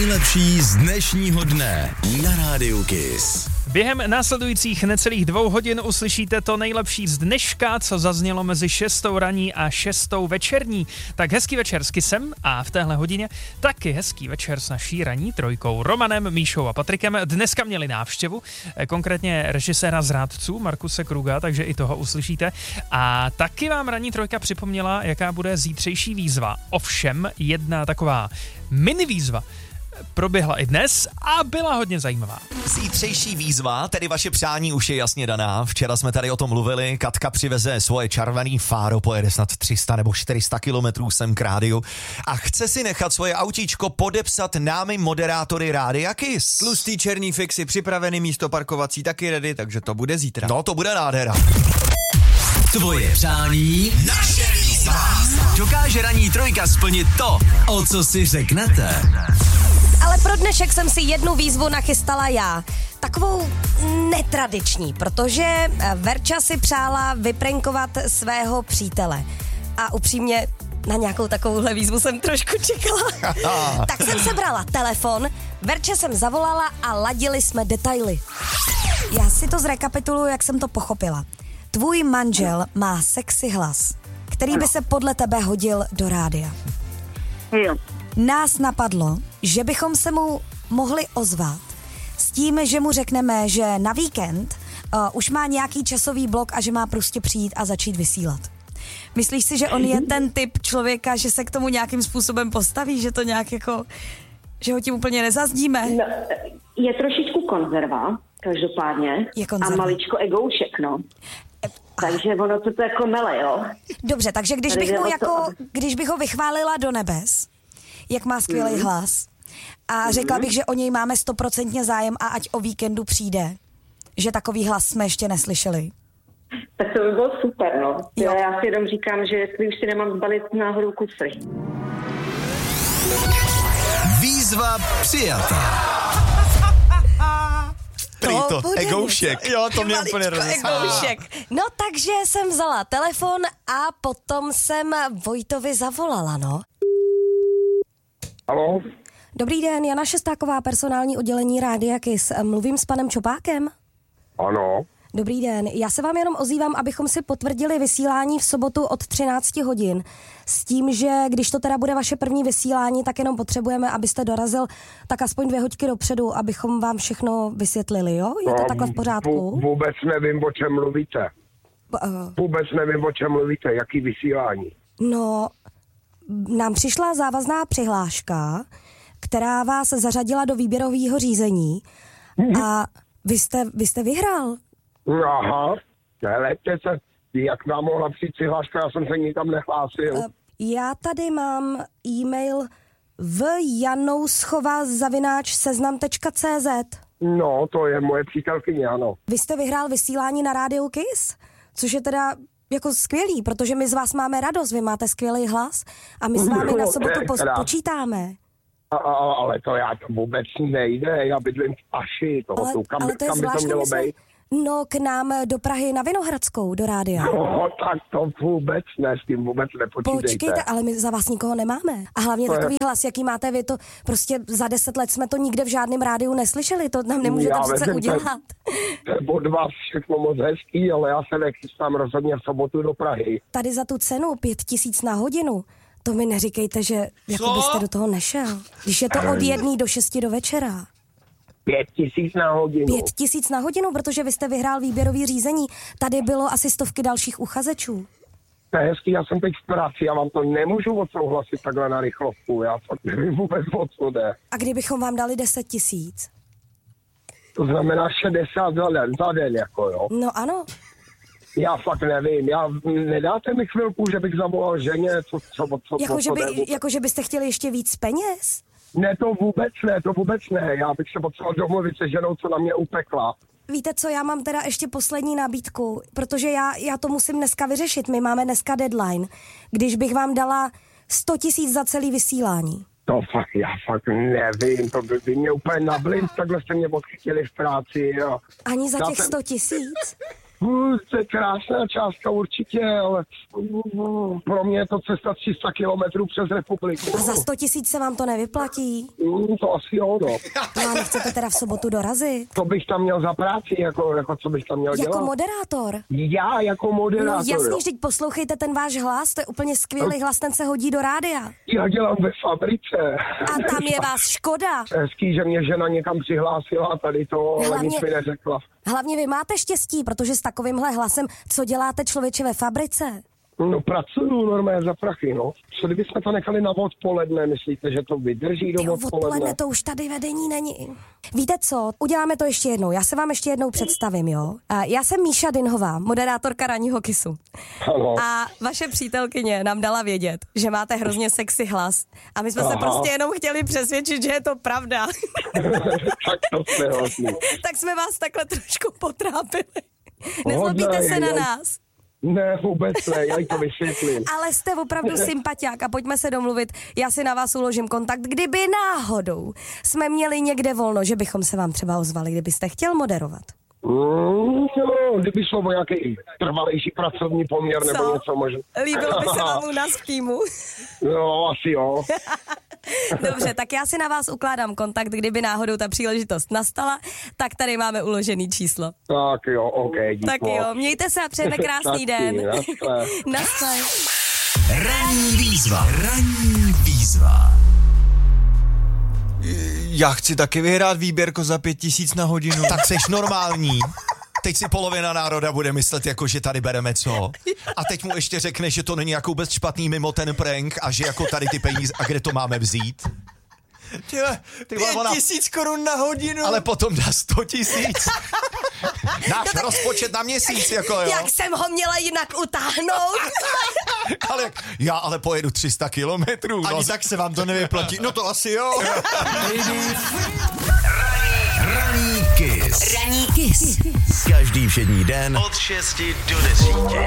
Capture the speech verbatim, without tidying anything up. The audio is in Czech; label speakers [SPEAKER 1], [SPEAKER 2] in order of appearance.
[SPEAKER 1] nejlepší z dnešního dne na Rádiu Kiss.
[SPEAKER 2] Během následujících necelých dvou hodin uslyšíte to nejlepší z dneška, co zaznělo mezi šestou ranní a šestou večerní. Tak hezký večer s Kissem a v téhle hodině taky hezký večer s naší ranní trojkou Romanem, Míšou a Patrikem. Dneska měli návštěvu, konkrétně režiséra Zrádců Markuse Kruga, takže i toho uslyšíte. A taky vám ranní trojka připomněla, jaká bude zítřejší výzva. Ovšem jedna taková mini výzva proběhla i dnes a byla hodně zajímavá.
[SPEAKER 3] Zítřejší výzva, tedy vaše přání už je jasně daná. Včera jsme tady o tom mluvili, Katka přiveze svoje červený fáro, pojede snad tři sta nebo čtyři sta kilometrů sem k rádiu a chce si nechat svoje autíčko podepsat námi moderátory Rádia Kiss.
[SPEAKER 4] Tlustý černý fixy připravený, místo parkovací taky ready, takže to bude zítra.
[SPEAKER 3] No to bude nádhera.
[SPEAKER 5] Tvoje přání,
[SPEAKER 3] Naše výzva.
[SPEAKER 5] dokáže ranní trojka splnit to, o co si řeknete.
[SPEAKER 6] Ale pro dnešek jsem si jednu výzvu nachystala já. Takovou netradiční, protože Verča si přála vyprankovat svého přítele. A upřímně na nějakou takovouhle výzvu jsem trošku čekala. Tak jsem sebrala telefon, Verče jsem zavolala a ladili jsme detaily. Já si to zrekapituluji, jak jsem to pochopila. Tvůj manžel má sexy hlas, který by se podle tebe hodil do rádia.
[SPEAKER 7] Jo.
[SPEAKER 6] Nás napadlo, že bychom se mu mohli ozvat s tím, že mu řekneme, že na víkend uh, už má nějaký časový blok a že má prostě přijít a začít vysílat. Myslíš si, že on je ten typ člověka, že se k tomu nějakým způsobem postaví, že to nějak jako, že ho tím úplně nezazdíme?
[SPEAKER 7] No, je trošičku konzerva, každopádně.
[SPEAKER 6] Je konzerva.
[SPEAKER 7] A maličko egoušek, no. Takže ono to, to jako mele, jo.
[SPEAKER 6] Dobře, takže když
[SPEAKER 7] Tady
[SPEAKER 6] bych,
[SPEAKER 7] jde
[SPEAKER 6] mu
[SPEAKER 7] o
[SPEAKER 6] jako,
[SPEAKER 7] to-
[SPEAKER 6] když bych ho vychválila do nebes, jak má skvělý
[SPEAKER 7] Mm.
[SPEAKER 6] hlas, a řekla bych, že o něj máme stoprocentně zájem a ať o víkendu přijde, že takový hlas jsme ještě neslyšeli.
[SPEAKER 7] Tak to by bylo super, no.
[SPEAKER 6] Jo.
[SPEAKER 7] Já si jenom říkám, že jestli už si nemám zbalit náhodou kusy.
[SPEAKER 5] Výzva přijatá.
[SPEAKER 3] Prý to,
[SPEAKER 6] bude
[SPEAKER 3] egoušek.
[SPEAKER 6] něco.
[SPEAKER 4] Jo, to mě
[SPEAKER 6] Maličko
[SPEAKER 4] úplně rozesmívá.
[SPEAKER 6] egoušek. No takže jsem vzala telefon a potom jsem Vojtovi zavolala, no.
[SPEAKER 8] Haló?
[SPEAKER 6] Dobrý den, Jana Šestáková, personální oddělení Rádia Kiss. Mluvím s panem Čopákem?
[SPEAKER 8] Ano.
[SPEAKER 6] Dobrý den, já se vám jenom ozývám, abychom si potvrdili vysílání v sobotu od třináct hodin. S tím, že když to teda bude vaše první vysílání, tak jenom potřebujeme, abyste dorazil tak aspoň dvě hoďky dopředu, abychom vám všechno vysvětlili, jo? Je to
[SPEAKER 8] No,
[SPEAKER 6] takhle v pořádku?
[SPEAKER 8] vů- Vůbec nevím, o čem mluvíte.
[SPEAKER 6] Uh,
[SPEAKER 8] Vůbec nevím, o čem mluvíte. Jaký vysílání?
[SPEAKER 6] No, nám přišla závazná přihláška, která vás zařadila do výběrového řízení a vy jste, vy jste vyhrál.
[SPEAKER 8] Aha. Helejte se, jak nám mohla přijít přihláška, já jsem se nikam nehlásil.
[SPEAKER 6] Uh, Já tady mám e-mail v janouschova zavináč seznam tečka cé zet.
[SPEAKER 8] No, to je moje přítelkyně, ano.
[SPEAKER 6] Vy jste vyhrál vysílání na Rádiu Kiss, což je teda jako skvělý, protože my z vás máme radost, vy máte skvělý hlas a my s vámi na sobotu po- počítáme.
[SPEAKER 8] A, a, ale to já to vůbec nejde, já bydlím v Aši, toho
[SPEAKER 6] Ale,
[SPEAKER 8] tu, kam,
[SPEAKER 6] ale to je
[SPEAKER 8] kam by to
[SPEAKER 6] zvláštní,
[SPEAKER 8] mělo
[SPEAKER 6] my jsme-
[SPEAKER 8] být?
[SPEAKER 6] No, k nám do Prahy na Vinohradskou, do rádia.
[SPEAKER 8] No, tak to vůbec ne, s tím vůbec nepočítejte.
[SPEAKER 6] Počkejte, ale my za vás nikoho nemáme. A hlavně
[SPEAKER 8] To je-
[SPEAKER 6] takový hlas, jaký máte vy, to prostě za deset let jsme to nikde v žádném rádiu neslyšeli, to nám nemůžete
[SPEAKER 8] Já
[SPEAKER 6] přece
[SPEAKER 8] vím,
[SPEAKER 6] udělat.
[SPEAKER 8] To je od vás všechno moc hezký, ale já se nechystám rozhodně v sobotu do Prahy.
[SPEAKER 6] Tady za tu cenu pět tisíc na hodinu, to mi neříkejte, že jako byste do toho nešel. Když je to od jedné do šesti do večera.
[SPEAKER 8] Pět tisíc na hodinu.
[SPEAKER 6] Pět tisíc na hodinu, protože vy jste vyhrál výběrový řízení. Tady bylo asi stovky dalších uchazečů.
[SPEAKER 8] To je hezký, já jsem teď v práci, já vám to nemůžu odsouhlasit takhle na rychlovku, já fakt nevím vůbec, o co jde.
[SPEAKER 6] A kdybychom vám dali deset tisíc?
[SPEAKER 8] To znamená šedesát za den, za den jako jo.
[SPEAKER 6] No ano.
[SPEAKER 8] Já fakt nevím, já, nedáte mi chvilku, že bych zavolal ženě, co, co, co,
[SPEAKER 6] Jako
[SPEAKER 8] co
[SPEAKER 6] že,
[SPEAKER 8] to
[SPEAKER 6] by,
[SPEAKER 8] jde?
[SPEAKER 6] jako, že byste chtěli ještě víc peněz?
[SPEAKER 8] Ne, to vůbec ne, to vůbec ne, já bych se potřeboval domluvit se ženou, co na mě upekla.
[SPEAKER 6] Víte co, já mám teda ještě poslední nabídku, protože já, já to musím dneska vyřešit, my máme dneska deadline. Když bych vám dala sto tisíc za celý vysílání.
[SPEAKER 8] To fakt, já fakt nevím, to by, by mě úplně nablint, takhle jste mě odchytili v práci. Jo.
[SPEAKER 6] Ani za
[SPEAKER 8] Já
[SPEAKER 6] těch
[SPEAKER 8] jsem-
[SPEAKER 6] sto tisíc?
[SPEAKER 8] Uh, to je krásná částka určitě, ale uh, pro mě je to cesta tři sta kilometrů přes republiku.
[SPEAKER 6] A za sto tisíc se vám to nevyplatí?
[SPEAKER 8] Uh, to asi jo, no.
[SPEAKER 6] No a nechcete teda v sobotu dorazit?
[SPEAKER 8] To bych tam měl za práci, jako, jako co bych tam měl
[SPEAKER 6] Jako
[SPEAKER 8] dělat.
[SPEAKER 6] moderátor?
[SPEAKER 8] Já jako moderátor,
[SPEAKER 6] No jasný,
[SPEAKER 8] jo.
[SPEAKER 6] že poslouchejte ten váš hlas, to je úplně skvělý hlas, ten se hodí do rádia.
[SPEAKER 8] Já dělám ve fabrice.
[SPEAKER 6] A tam je vás škoda.
[SPEAKER 8] Hezký, že mě žena někam přihlásila a tady to, ale
[SPEAKER 6] Hlavně-
[SPEAKER 8] nic mi neřekla.
[SPEAKER 6] Hlavně vy máte štěstí, protože s takovýmhle hlasem, co děláte člověče ve fabrice?
[SPEAKER 8] No pracuju normálně za prachy, no. Co kdybychom to nechali na odpoledne, myslíte, že to vydrží do
[SPEAKER 6] Tyjo,
[SPEAKER 8] odpoledne?
[SPEAKER 6] odpoledne to už tady vedení není. Víte co, uděláme to ještě jednou, já se vám ještě jednou představím, jo? A já jsem Míša Dinhová, moderátorka Ranního kisu.
[SPEAKER 8] Ano.
[SPEAKER 6] A vaše přítelkyně nám dala vědět, že máte hrozně sexy hlas. A my jsme se
[SPEAKER 8] Aha.
[SPEAKER 6] prostě jenom chtěli přesvědčit, že je to pravda.
[SPEAKER 8] Tak to jste hodný.
[SPEAKER 6] Tak jsme vás takhle trošku potrápili. Nezlobíte se na
[SPEAKER 8] Hodnej,
[SPEAKER 6] nás.
[SPEAKER 8] Ne, vůbec ne, já jí to vysvětlím.
[SPEAKER 6] Ale jste opravdu sympatiák a pojďme se domluvit. Já si na vás uložím kontakt, kdyby náhodou jsme měli někde volno, že bychom se vám třeba ozvali, kdybyste chtěl moderovat.
[SPEAKER 8] Mm, no, kdyby šlo o nějaký trvalejší pracovní poměr nebo
[SPEAKER 6] Co?
[SPEAKER 8] něco možná.
[SPEAKER 6] Líbilo by se vám u nás v týmu?
[SPEAKER 8] No, asi jo.
[SPEAKER 6] Dobře, tak já si na vás ukládám kontakt, kdyby náhodou ta příležitost nastala, tak tady máme uložený číslo.
[SPEAKER 8] Tak jo, ok, díky.
[SPEAKER 6] Tak jo, mějte se a přejeme krásný
[SPEAKER 8] Taky,
[SPEAKER 6] den.
[SPEAKER 8] naschle.
[SPEAKER 6] Naschle.
[SPEAKER 5] Ranní výzva. Ranní výzva.
[SPEAKER 4] Já chci taky vyhrát výběrko za pět tisíc na hodinu.
[SPEAKER 3] Tak seš normální. Teď si polovina národa bude myslet, jako že tady bereme co. A teď mu ještě řekne, že to není jako vůbec špatný mimo ten prank a že jako tady ty peníze, a kde to máme vzít.
[SPEAKER 4] Těle,
[SPEAKER 3] Ty vole, ona-
[SPEAKER 4] pět tisíc korun na hodinu.
[SPEAKER 3] Ale potom dá sto tisíc. Náš rozpočet na měsíc, jako jo.
[SPEAKER 6] Jak jsem ho měla jinak utáhnout?
[SPEAKER 3] Ale jak- já ale pojedu tři sta kilometrů.
[SPEAKER 4] Ani
[SPEAKER 3] No,
[SPEAKER 4] tak se vám to nevyplatí. No to asi jo.
[SPEAKER 5] Ranní kiss.
[SPEAKER 1] Ranní kys. Každý všední den od šesti do desíti.